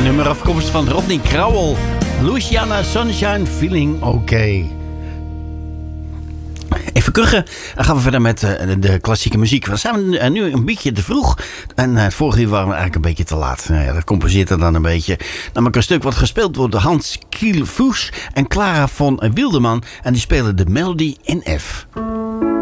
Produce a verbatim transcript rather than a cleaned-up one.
nummer afkomstig van Rodney Crowell. Louisiana Sunshine Feeling Okay. Even kuchen. Dan gaan we verder met uh, de klassieke muziek. We zijn uh, nu een beetje te vroeg. En uh, het vorige uur waren we eigenlijk een beetje te laat. Nou ja, dat compenseert er dan een beetje. Namelijk een stuk wat gespeeld wordt door Hans Kielfuß en Clara von Wildeman. En die spelen de melody in F.